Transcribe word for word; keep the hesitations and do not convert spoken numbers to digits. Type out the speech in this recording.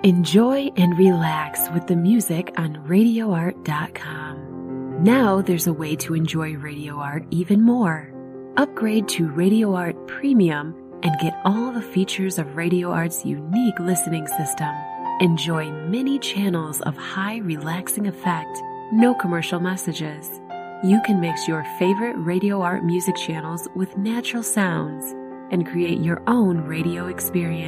Enjoy and relax with the music on radio art dot com. Now there's a way to enjoy Radio Art even more. Upgrade to Radio Art Premium and get all the features of Radio Art's unique listening system. Enjoy many channels of high relaxing effect, no commercial messages. You can mix your favorite Radio Art music channels with natural sounds and create your own radio experience.